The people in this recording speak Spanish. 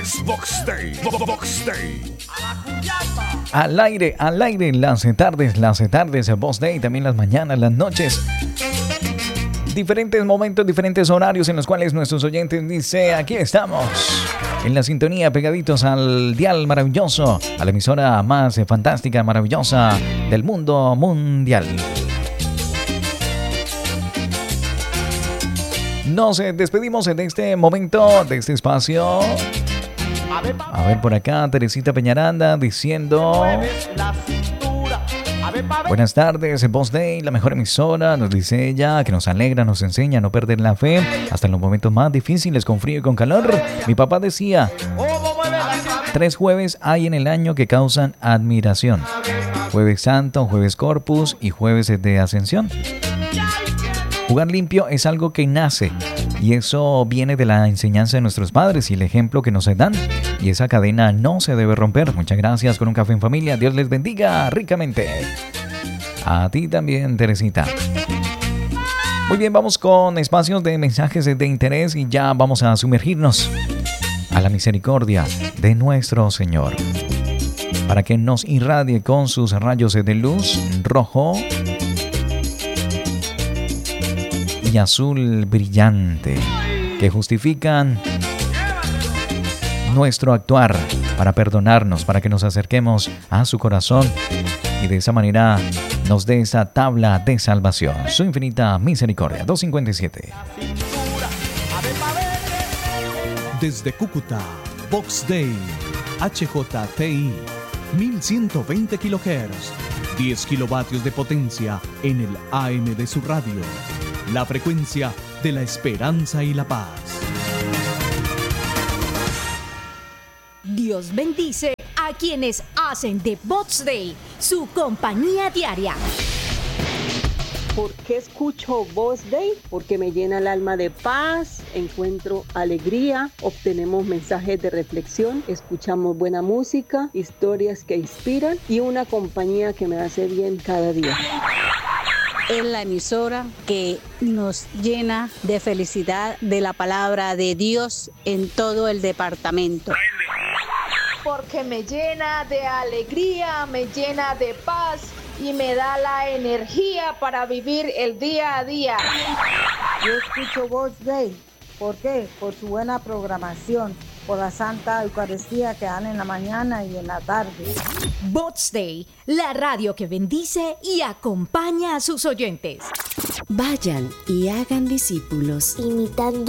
Box Day. Box Day. Al aire, las tardes, Box Day, también las mañanas, las noches. Diferentes momentos, diferentes horarios en los cuales nuestros oyentes dicen, aquí estamos, en la sintonía, pegaditos al dial maravilloso, a la emisora más fantástica, maravillosa del mundo mundial. Nos despedimos en este momento, de este espacio. A ver, por acá, Teresita Peñaranda diciendo: buenas tardes, Box Day, la mejor emisora, nos dice ella, que nos alegra, nos enseña a no perder la fe, hasta en los momentos más difíciles, con frío y con calor. Mi papá decía, 3 jueves hay en el año que causan admiración: Jueves Santo, Jueves Corpus y Jueves de Ascensión. Jugar limpio es algo que nace, y eso viene de la enseñanza de nuestros padres y el ejemplo que nos dan, y esa cadena no se debe romper. Muchas gracias, con un café en familia. Dios les bendiga ricamente. A ti también, Teresita. Muy bien, vamos con espacios de mensajes de interés y ya vamos a sumergirnos a la misericordia de nuestro Señor, para que nos irradie con sus rayos de luz rojo y azul brillante, que justifican nuestro actuar, para perdonarnos, para que nos acerquemos a su corazón y de esa manera nos dé esa tabla de salvación. Su infinita misericordia. 257. Desde Cúcuta, Box Day, HJTI, 1120 kHz, 10 kilovatios de potencia en el AM de su radio. La frecuencia de la esperanza y la paz. Dios bendice a quienes hacen de Box Day su compañía diaria. ¿Por qué escucho Box Day? Porque me llena el alma de paz, encuentro alegría, obtenemos mensajes de reflexión, escuchamos buena música, historias que inspiran y una compañía que me hace bien cada día. Es la emisora que nos llena de felicidad de la palabra de Dios en todo el departamento. Porque me llena de alegría, me llena de paz y me da la energía para vivir el día a día. Yo escucho Box Day. ¿Por qué? Por su buena programación, por la Santa Eucaristía que dan en la mañana y en la tarde. Box Day, la radio que bendice y acompaña a sus oyentes. Vayan y hagan discípulos, imitando